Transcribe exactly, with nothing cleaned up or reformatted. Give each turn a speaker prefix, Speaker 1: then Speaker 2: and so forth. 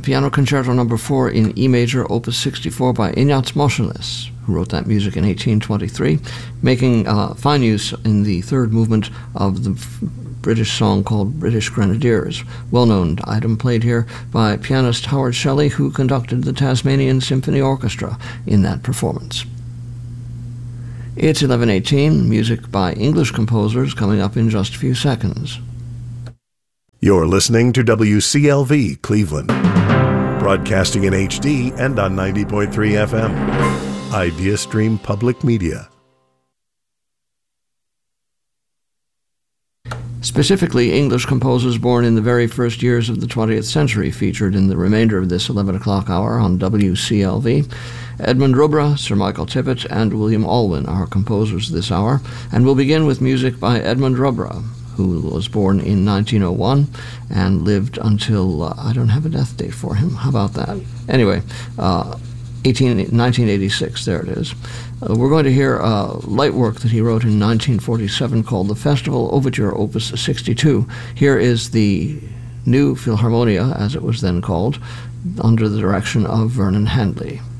Speaker 1: the Piano Concerto Number four in E major, Opus sixty-four by Ignaz Moscheles, who wrote that music in eighteen twenty-three, making uh, fine use in the third movement of the f- British song called British Grenadiers, well-known item played here by pianist Howard Shelley, who conducted the Tasmanian Symphony Orchestra in that performance. It's eleven eighteen, music by English composers coming up in just a few seconds.
Speaker 2: You're listening to W C L V Cleveland, broadcasting in H D and on ninety point three F M. IdeaStream Public Media.
Speaker 1: Specifically, English composers born in the very first years of the twentieth century featured in the remainder of this eleven o'clock hour on W C L V. Edmund Rubra, Sir Michael Tippett, and William Alwyn are composers this hour, and we'll begin with music by Edmund Rubra, who was born in nineteen oh one and lived until, uh, I don't have a death date for him. How about that? Anyway, uh, nineteen eighty-six, there it is. Uh, we're going to hear a light work that he wrote in nineteen forty-seven called The Festival Overture, Opus sixty-two. Here is the New Philharmonia, as it was then called, under the direction of Vernon Handley.